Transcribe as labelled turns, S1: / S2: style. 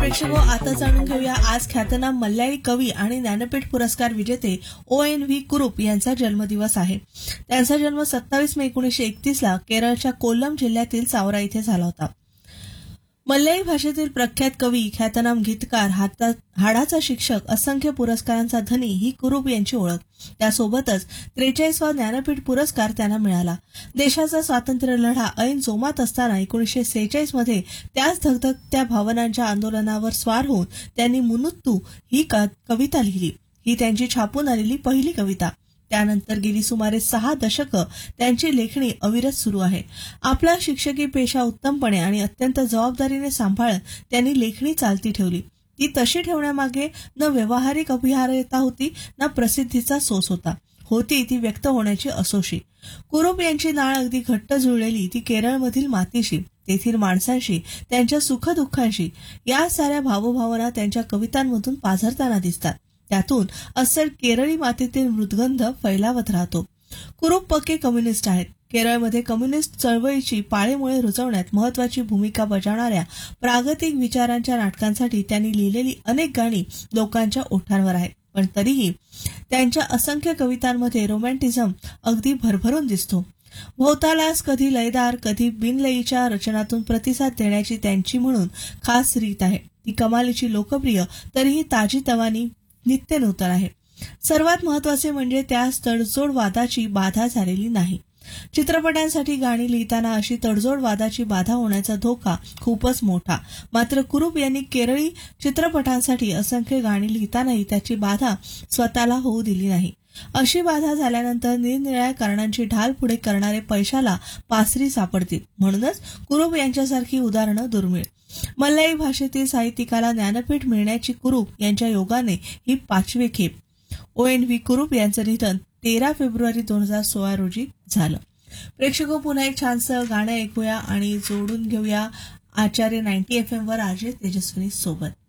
S1: प्रेक्षको, आता जाणून घेऊया आज ख्यातनाम मल्याळी कवी आणि ज्ञानपीठ पुरस्कार विजेते ONV कुरूप यांचा जन्मदिवस आहे. त्यांचा जन्म 27 मे 1931 ला केरळच्या कोल्लम जिल्ह्यातील चावरा इथे झाला होता. मल्याळी भाषेतील प्रख्यात कवी, ख्यातनाम गीतकार, हाडाचा शिक्षक, असंख्य पुरस्कारांचा धनी ही कुरूप यांची ओळख. त्यासोबतच 43वा ज्ञानपीठ पुरस्कार त्यांना मिळाला. देशाचा स्वातंत्र्य लढा ऐन जोमात असताना 1946 मध्ये त्याच धगधगत्या भावनांच्या आंदोलनावर स्वार होऊन त्यांनी मुनुत्तू ही कविता लिहिली. ही त्यांची छापून आलेली पहिली कविता. त्यानंतर गेली सुमारे 6 दशकं त्यांची लेखणी अविरत सुरू आहे. आपला शिक्षकी पेशा उत्तमपणे आणि अत्यंत जबाबदारीने सांभाळत त्यांनी लेखणी चालती ठेवली. ती तशी ठेवण्यामागे न व्यावहारिक अभिहार्यता होती, न प्रसिद्धीचा सोस होती ती व्यक्त होण्याची असोशी. कुरूप यांची नाळ अगदी घट्ट जुळलेली ती केरळमधील मातीशी, तेथील माणसांशी, त्यांच्या सुखदुःखांशी. या साऱ्या भावभावना त्यांच्या कवितांमधून पाझरताना दिसतात. त्यातून अस्सल केरळी मातीतील मृदगंध फैलावत राहतो. कुरूप पक्के कम्युनिस्ट आहेत. केरळमध्ये कम्युनिस्ट चळवळीची पाळेमुळे रुजवण्यात महत्वाची भूमिका बजावणाऱ्या प्रागतिक विचारांच्या नाटकांसाठी त्यांनी लिहिलेली अनेक गाणी लोकांच्या ओठांवर आहेत. पण तरीही त्यांच्या असंख्य कवितांमध्ये रोमॅन्टिझम अगदी भरभरून दिसतो. भोवतालास कधी लयदार, कधी बिनलयीच्या रचनातून प्रतिसाद देण्याची त्यांची म्हणून खास रीत आहे. ती कमालीची लोकप्रिय, तरीही ताजीतवानी, नित्य नूतन आहे. सर्वात महत्वाचे म्हणजे त्यास तडजोड वादाची बाधा झालेली नाही. चित्रपटांसाठी गाणी लिहिताना अशी तडजोड वादाची बाधा होण्याचा धोका खूपच मोठा. मात्र कुरूप यांनी केरळी चित्रपटांसाठी असंख्य गाणी लिहितानाही त्याची बाधा स्वतःला होऊ दिली नाही. अशी बाधा झाल्यानंतर निरनिराळ्या कारणांची ढाल पुढे करणारे पैशाला पासरी सापडतील. म्हणूनच कुरूप यांच्यासारखी उदाहरणं दुर्मिळ. मल्याळी भाषेतील साहित्यिकाला ज्ञानपीठ मिळण्याची कुरूप यांच्या योगाने ही 5वी खेप. ONV कुरूप यांचं निधन 13 फेब्रुवारी 2016 रोजी झालं. प्रेक्षको, पुन्हा एक छानसं गाणं ऐकूया आणि जोडून घेऊया आचार्य 90 FM वर RJ तेजस्विनी सोबत.